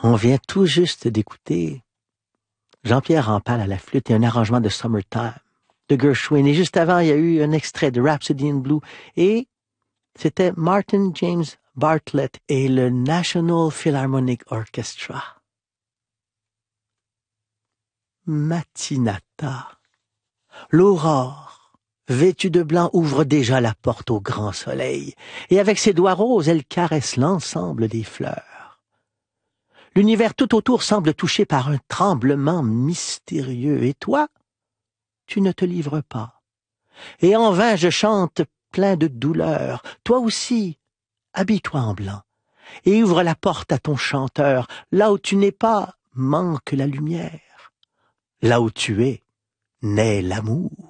On vient tout juste d'écouter Jean-Pierre Rampal à la flûte et un arrangement de Summertime de Gershwin. Et juste avant, il y a eu un extrait de Rhapsody in Blue. Et c'était Martin James Bartlett et le National Philharmonic Orchestra. Matinata. L'aurore, vêtue de blanc, ouvre déjà la porte au grand soleil. Et avec ses doigts roses, elle caresse l'ensemble des fleurs. L'univers tout autour semble touché par un tremblement mystérieux. Et toi, tu ne te livres pas. Et en vain je chante plein de douleur. Toi aussi, habille-toi en blanc. Et ouvre la porte à ton chanteur. Là où tu n'es pas, manque la lumière. Là où tu es, naît l'amour.